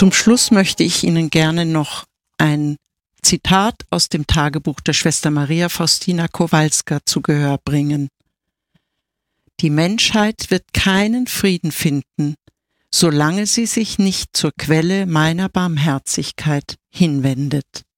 Zum Schluss möchte ich Ihnen gerne noch ein Zitat aus dem Tagebuch der Schwester Maria Faustina Kowalska zu Gehör bringen. Die Menschheit wird keinen Frieden finden, solange sie sich nicht zur Quelle meiner Barmherzigkeit hinwendet.